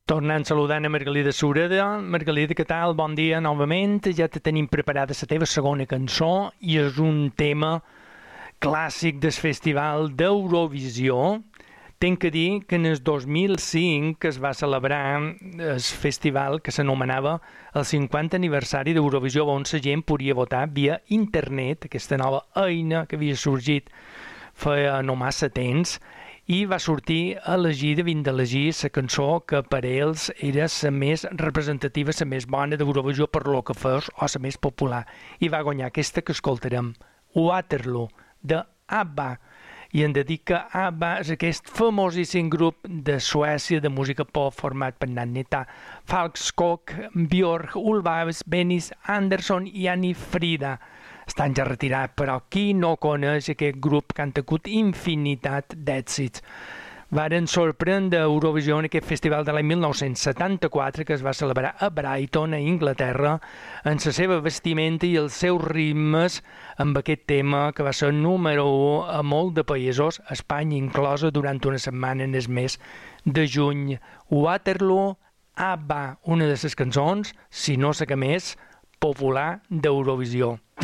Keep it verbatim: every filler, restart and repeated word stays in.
Tornant saludant a Margalida Sureda. Margalida, què tal? Bon dia novament. Ja te tenim preparada la teva segona cançó i és un tema clàssic del Festival d'Eurovisió. Tenc que dir que en el dos mil cinc es va celebrar el festival que s'anomenava el cinquanta aniversari d'Eurovisió, on la gent podia votar via internet, aquesta nova eina que havia sorgit feia no massa temps, i va sortir elegida, vint d'elegir la cançó que per ells era la més representativa, la més bona d'Eurovisió per lo que fos, o la més popular. I va guanyar aquesta que escoltarem, Waterloo, de ABBA. I hem de dir que ABBA és aquest famosíssim grup de Suècia de música pop format per Agneta Falkskog, Björk, Ulvaeus, Bennis, Andersson i Annie Frida. Estan ja retirats, però qui no coneix aquest grup que han tingut infinitat d'èxits? Varen sorprendre Eurovisió en aquest festival de l'any mil nou-cents setanta-quatre que es va celebrar a Brighton, a Inglaterra, en la seva vestimenta i els seus ritmes amb aquest tema que va ser número u a molt de països, Espanya inclosa, durant una setmana en el mes de juny. Waterloo, ABBA, una de les cançons, si no la que més, popular d'Eurovisió.